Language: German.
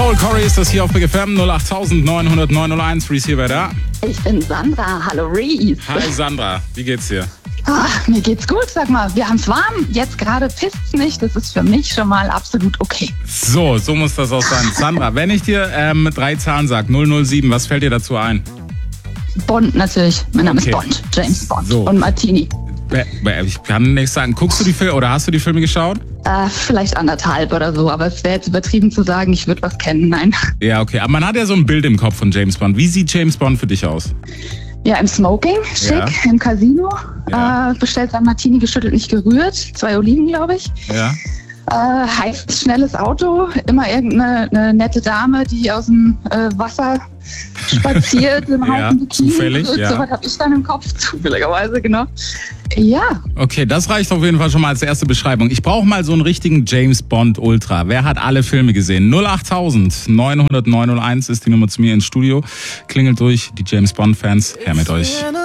Joel Corey ist das hier auf Big FM 08900 Reese hier, wer da? Ich bin Sandra. Hallo Reese. Hi Sandra, wie geht's dir? Mir geht's gut, sag mal. Wir haben's warm. Jetzt gerade pisst's nicht. Das ist für mich schon mal absolut okay. So muss das auch sein. Sandra, wenn ich dir 3 Zahlen sag, 007, was fällt dir dazu ein? Bond natürlich. Mein Name Okay. ist Bond. James Bond. So. Und Martini. Ich kann nichts sagen. Guckst du die Filme oder hast du die Filme geschaut? Vielleicht 1,5 oder so. Aber es wäre jetzt übertrieben zu sagen, ich würde was kennen. Nein. Ja, okay. Aber man hat ja so ein Bild im Kopf von James Bond. Wie sieht James Bond für dich aus? Ja, im Smoking, schick, Ja. im Casino. Ja. Bestellt sein Martini geschüttelt, nicht gerührt. 2 Oliven, glaube ich. Ja. Heißes, schnelles Auto. Immer irgendeine nette Dame, die aus dem Wasser spaziert im Ja, heißen Bikini. zufällig, ja. So was habe ich dann im Kopf, zufälligerweise, genau. Ja, Okay, das reicht auf jeden Fall schon mal als erste Beschreibung. Ich brauche mal so einen richtigen James Bond Ultra. Wer hat alle Filme gesehen? 08900 901 ist die Nummer zu mir ins Studio. Klingelt durch, die James Bond Fans, her mit euch.